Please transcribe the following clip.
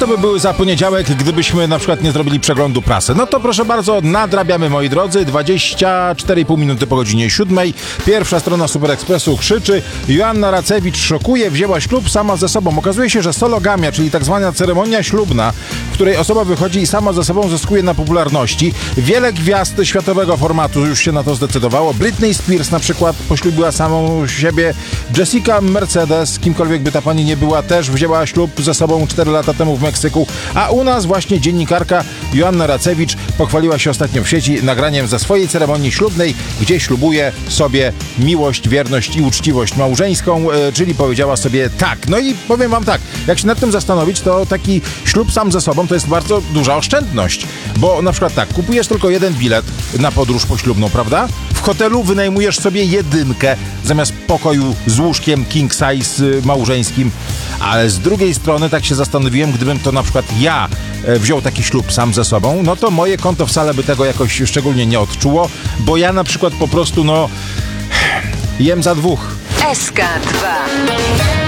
by były za poniedziałek, gdybyśmy na przykład nie zrobili przeglądu prasy? No to proszę bardzo, nadrabiamy, moi drodzy. 24,5 minuty po godzinie 7. Pierwsza strona Super Expressu krzyczy: Joanna Racewicz szokuje, wzięła ślub sama ze sobą. Okazuje się, że sologamia, czyli tak zwana ceremonia ślubna, w której osoba wychodzi i sama ze sobą zyskuje na popularności. Wiele gwiazd światowego formatu już się na to zdecydowało. Britney Spears na przykład poślubiła samą siebie. Jessica Mercedes, kimkolwiek by ta pani nie była, też wzięła ślub ze sobą 4 lata temu w Meksyku. A u nas właśnie dziennikarka Joanna Racewicz pochwaliła się ostatnio w sieci nagraniem ze swojej ceremonii ślubnej, gdzie ślubuje sobie miłość, wierność i uczciwość małżeńską, czyli powiedziała sobie tak. No i powiem wam tak, jak się nad tym zastanowić, to taki ślub sam ze sobą to jest bardzo duża oszczędność, bo na przykład tak, kupujesz tylko jeden bilet na podróż poślubną, prawda? W hotelu wynajmujesz sobie jedynkę zamiast pokoju z łóżkiem king size małżeńskim, ale z drugiej strony tak się zastanowiłem, gdybym to na przykład ja wziął taki ślub sam ze sobą, no to moje konto wcale by tego jakoś szczególnie nie odczuło, bo ja na przykład po prostu jem za dwóch. SK2